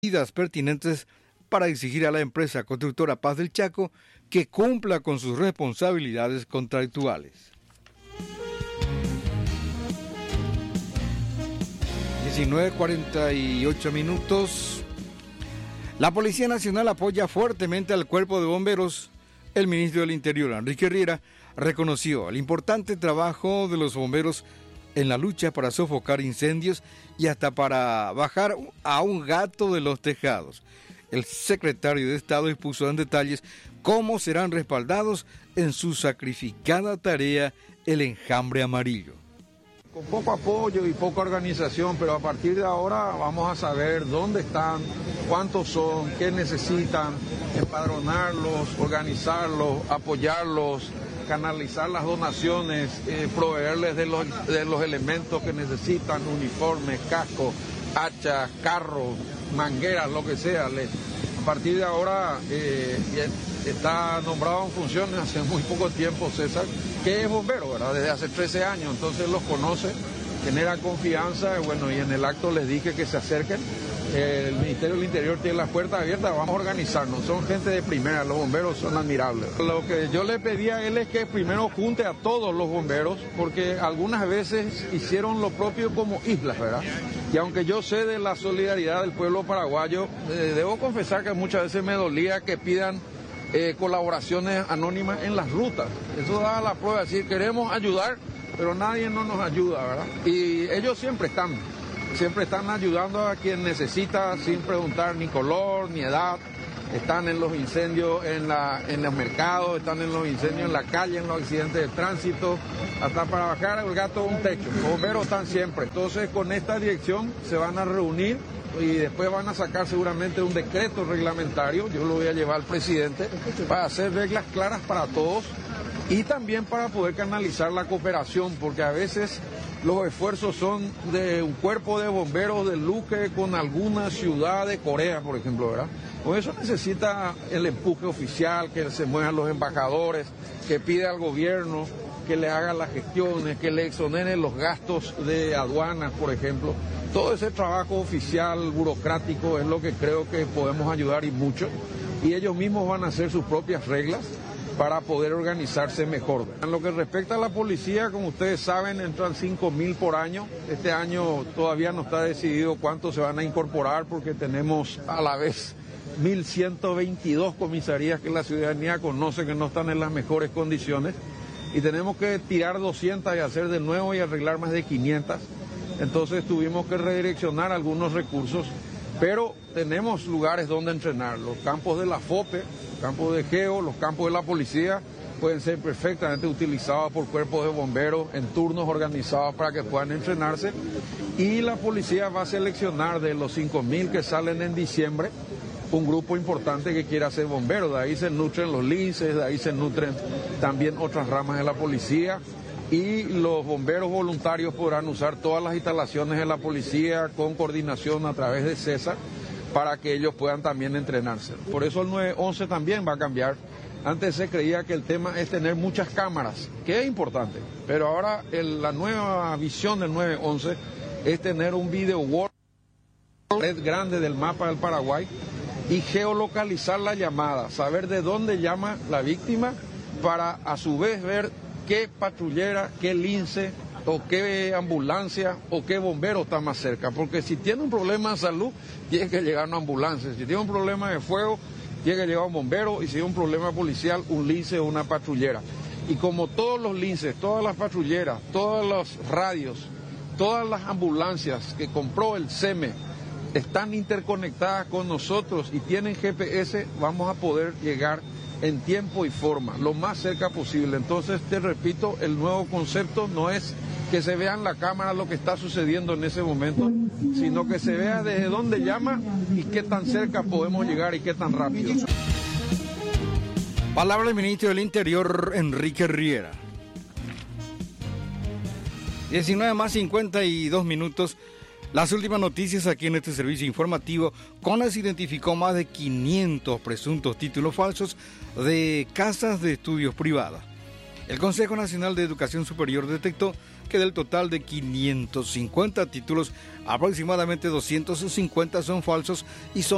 medidas pertinentes para exigir a la empresa constructora Paz del Chaco que cumpla con sus responsabilidades contractuales. 19:48. La Policía Nacional apoya fuertemente al Cuerpo de Bomberos. El ministro del Interior, Enrique Riera, reconoció el importante trabajo de los bomberos en la lucha para sofocar incendios y hasta para bajar a un gato de los tejados. El secretario de Estado expuso en detalles cómo serán respaldados en su sacrificada tarea el enjambre amarillo. Con poco apoyo y poca organización, pero a partir de ahora vamos a saber dónde están, cuántos son, qué necesitan, empadronarlos, organizarlos, apoyarlos, canalizar las donaciones, proveerles de los elementos que necesitan, uniformes, cascos, hachas, carros, mangueras, lo que sea. A partir de ahora está nombrado en funciones hace muy poco tiempo César, que es bombero, ¿verdad? Desde hace 13 años, entonces los conoce, genera confianza, y en el acto les dije que se acerquen. El Ministerio del Interior tiene las puertas abiertas, vamos a organizarnos, son gente de primera, los bomberos son admirables. Lo que yo le pedí a él es que primero junte a todos los bomberos, porque algunas veces hicieron lo propio como islas, ¿verdad? Y aunque yo sé de la solidaridad del pueblo paraguayo, debo confesar que muchas veces me dolía que pidan colaboraciones anónimas en las rutas. Eso da la prueba de decir, queremos ayudar, pero nadie no nos ayuda, ¿verdad? Y ellos siempre están ayudando a quien necesita sin preguntar ni color ni edad. Están en los incendios en los mercados, están en los incendios en la calle, en los accidentes de tránsito, hasta para bajar al gato un techo. Los bomberos están siempre. Entonces con esta dirección se van a reunir y después van a sacar seguramente un decreto reglamentario, yo lo voy a llevar al presidente, para hacer reglas claras para todos y también para poder canalizar la cooperación, porque a veces los esfuerzos son de un cuerpo de bomberos de Luque con alguna ciudad de Corea, por ejemplo, ¿verdad? Por eso necesita el empuje oficial, que se muevan los embajadores, que pide al gobierno que le haga las gestiones, que le exoneren los gastos de aduanas, por ejemplo. Todo ese trabajo oficial, burocrático, es lo que creo que podemos ayudar y mucho. Y ellos mismos van a hacer sus propias reglas para poder organizarse mejor. En lo que respecta a la policía, como ustedes saben, entran 5.000 por año. Este año todavía no está decidido cuántos se van a incorporar porque tenemos a la vez 1.122 comisarías que la ciudadanía conoce que no están en las mejores condiciones y tenemos que tirar 200 y hacer de nuevo y arreglar más de 500. Entonces tuvimos que redireccionar algunos recursos, pero tenemos lugares donde entrenar. Los campos de la FOPE, campos de GEO, los campos de la policía pueden ser perfectamente utilizados por cuerpos de bomberos en turnos organizados para que puedan entrenarse. Y la policía va a seleccionar de los 5.000 que salen en diciembre un grupo importante que quiera ser bombero. De ahí se nutren los linces, de ahí se nutren también otras ramas de la policía. Y los bomberos voluntarios podrán usar todas las instalaciones de la policía con coordinación a través de César para que ellos puedan también entrenarse. Por eso el 911 también va a cambiar. Antes se creía que el tema es tener muchas cámaras, que es importante, pero ahora la nueva visión del 911 es tener un video wall red grande del mapa del Paraguay y geolocalizar la llamada, saber de dónde llama la víctima para a su vez ver qué patrullera, qué lince o qué ambulancia o qué bombero está más cerca. Porque si tiene un problema de salud, tiene que llegar una ambulancia. Si tiene un problema de fuego, tiene que llegar un bombero. Y si hay un problema policial, un lince o una patrullera. Y como todos los linces, todas las patrulleras, todos los radios, todas las ambulancias que compró el SEME están interconectadas con nosotros y tienen GPS, vamos a poder llegar en tiempo y forma, lo más cerca posible. Entonces, te repito, el nuevo concepto no es que se vea en la cámara lo que está sucediendo en ese momento, sino que se vea desde dónde llama y qué tan cerca podemos llegar y qué tan rápido. Palabra del ministro del Interior, Enrique Riera. 19:52. Las últimas noticias aquí en este servicio informativo. CONAS identificó más de 500 presuntos títulos falsos de casas de estudios privadas. El Consejo Nacional de Educación Superior detectó que del total de 550 títulos, aproximadamente 250 son falsos y son